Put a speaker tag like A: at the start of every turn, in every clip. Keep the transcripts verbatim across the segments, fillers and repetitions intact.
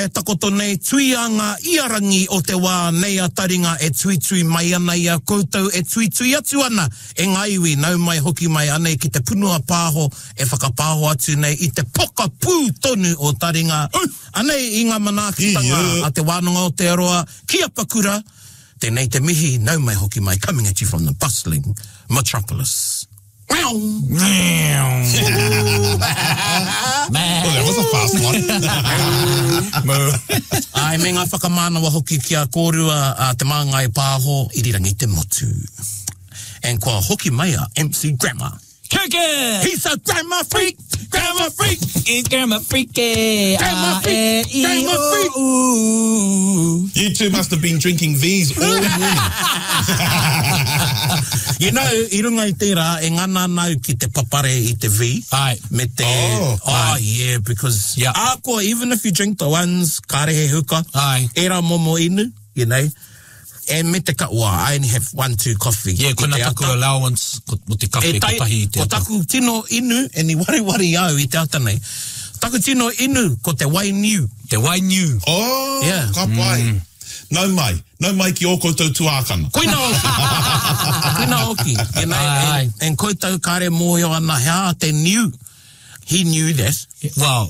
A: E takoto nei tuianga iarangi o te wā nei a taringa e tui tui mai ana i a koutou e tui tui atu ana e ngaiwi nau mai hoki mai anei ki te punua pāho e whakapāho atu nei i te poka pū tonu o taringa anei i ngā manaakitanga a te wānanga o te aroa kia pakura tēnei te mihi nau mai hoki mai coming at you from the bustling metropolis. Meow.
B: Meow.
C: Oh, that was a fast one.
A: Ai, me ngā whakamānawa hoki kia kōrua a te māngai pāho i rirangi te motu. And kua hoki mai a M C Grammar.
B: Kick it!
A: He's a grammar freak! Grammar freak!
B: He's grammar freaky!
A: Grammar freak! Grammar freak!
C: You two must have been drinking these all morning.
A: You know, i runga i tērā, e ngana nau ki te papare i te V.
B: Ai.
A: Me te...
C: Oh,
A: oh yeah, because...
B: Yeah.
A: Ākoa, even if you drink the ones, kārehe huka,
B: Ai.
A: era momo inu, you know, e me te ka... Well, I only have one, two coffee.
B: Yeah, koina taku allowance, ko mo te kafe,
A: E tai,
B: ko tahi i te
A: ko
B: ata.
A: taku tino inu, e ni wari wari au i te ata nei. Taku tino inu, ko te wai niu.
B: Te wai niu.
C: Oh,
A: Yeah.
C: ka pai. Mm. Nau mai. Nau mai ki o koutou tuākanga.
A: Koina oki. Koina oki. You know,
B: Ai,
A: and, and koutou kare mōhio ana, hea te niu. He knew that.
B: Wow.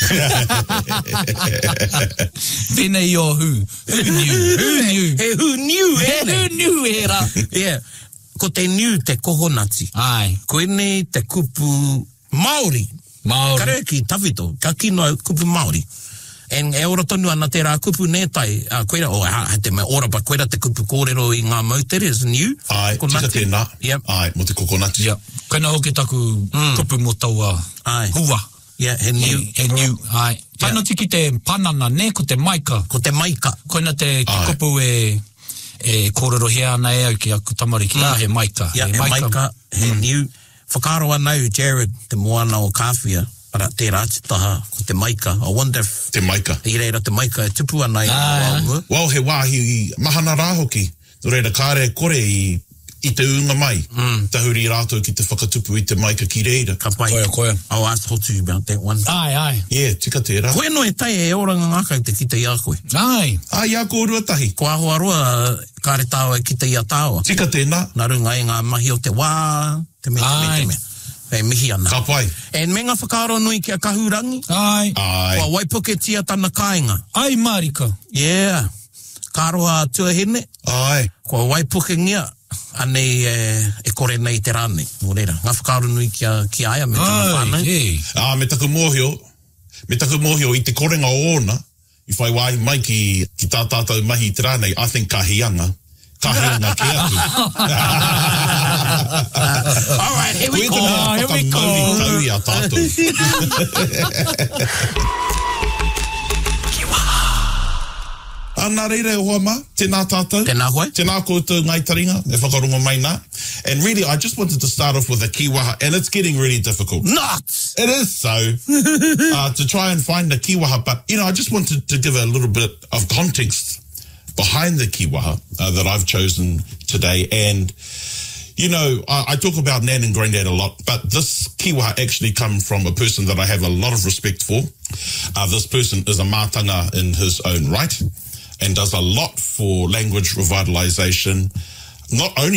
B: Pēnei o who. Who knew? Who knew?
A: He who knew,
B: Who
A: ene.
B: knew era?
A: Yeah. Ko te niu te kohonati.
B: Ai.
A: Koene te kupu Māori.
B: Māori.
A: Kare ki tawhito, ka kino kupu Māori. En e ora tonu ana te rā kupu nētai, uh, koera, o ha, te me ora pa koera te kupu kōrero i ngā mautere is new.
C: Ai, tika tēnā.
A: Yep.
C: Ai, mo te kokonati.
B: Yeah. Koina hoki taku mm. kupu mo taua
A: Ai.
B: hua.
A: Yeah, he new.
B: He, he new. Ai. Taino tiki te panana ne, ko te maika.
A: Ko te maika.
B: Koina te ki
C: Ai.
B: kupu e, e kōrero hea ana e au ki aku tamari ki mm. he maika.
A: Yeah, he maika, he mm. new. Whakaroa nau, Jared, te moana o Kāwhia, ara te rātitaha ko te maika. I wonder if
C: Te maika.
A: i reira te maika e tupu ana i
B: Ah.
A: ngā
C: Wau he wāhi i mahana rā hoki. Nō reira kāre kore i, i te unga mai. Mm. Tahuri rātou ki te whakatupu i te maika ki reira.
A: Ka pai.
B: Koia, koia.
A: I'll ask Hotu about that one.
B: Ai, ai.
C: Yeah, tika tērā.
A: Koe no e tai e oranga ngākau te kita i a koe.
B: Ai.
C: Ai, a kōrua tahi.
A: Ko ahoa roa, kāre tāua e kita i a tāua.
C: Tika tēnā.
A: Nā runga e ngā mahi o te wā, te me, te me,
B: Ai.
A: te me. E mihi ana.
C: Ka pai.
A: E me ngā whakaaro nui ki a kahurangi,
B: Ai.
C: Ai.
A: kua waipuke tia tana kāinga.
B: Ai, Marika.
A: Yeah. Kāroa tuahine,
C: Ai.
A: kua waipuke ngia, anei e, e kore nei te rāne. Nō reira, ngā whakaaro nui ki a, ki aia me tana
B: Ai,
A: whānau.
B: hei.
C: Ah, me taku mōhio. Me taku mōhio i te korenga o ona. I whai wāhi mai ki, ki tā tātou mahi i te rānei. I think ka hianga. Ka hianga ki atu.
A: All right, here we
C: Koe
A: go.
C: tana
B: here we go.
C: whakamauri tau i a tātou. Ana reira e hoa mā, tēnā tātou.
A: Tēnā koe.
C: Tēnā koutou ngai taringa, e whakarongo mai nā. And really, I just wanted to start off with a kiwaha, and it's getting really difficult.
A: Nuts!
C: It is so, uh, to try and find a kiwaha. But, you know, I just wanted to give a little bit of context behind the kiwaha uh, that I've chosen today. And, you know, I, I talk about Nan and Granddad a lot, but this kiwaha actually come from a person that I have a lot of respect for. Uh, this person is a mātanga in his own right and does a lot for language revitalization, not only